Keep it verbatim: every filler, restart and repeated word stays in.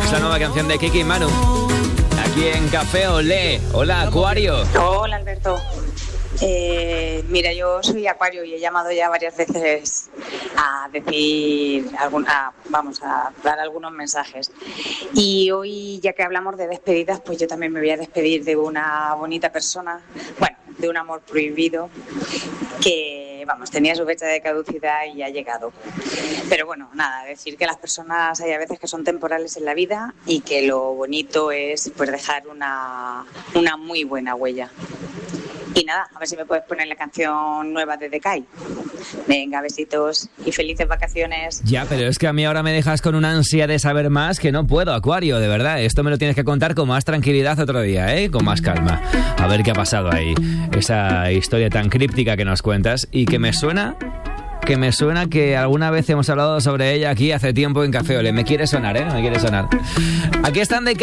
Es la nueva canción de Kiki y Manu. Aquí en Café Olé. Hola, Acuario. Hola, Alberto. Eh, mira, yo soy Acuario y he llamado ya varias veces a decir, alguna, vamos, a dar algunos mensajes. Y hoy, ya que hablamos de despedidas, pues yo también me voy a despedir de una bonita persona, bueno, de un amor prohibido, que, vamos, tenía su fecha de caducidad y ha llegado. Pero bueno, nada, decir que las personas hay a veces que son temporales en la vida y que lo bonito es, pues, dejar una, una muy buena huella. Y nada, a ver si me puedes poner la canción nueva de Decay. Venga, besitos y felices vacaciones. Ya, pero es que a mí ahora me dejas con una ansia de saber más que no puedo, Acuario, de verdad. Esto me lo tienes que contar con más tranquilidad otro día, ¿eh? Con más calma. A ver qué ha pasado ahí. Esa historia tan críptica que nos cuentas y que me suena... que me suena que alguna vez hemos hablado sobre ella aquí hace tiempo en Café Olé. Me quiere sonar, ¿eh? Me quiere sonar. Aquí están de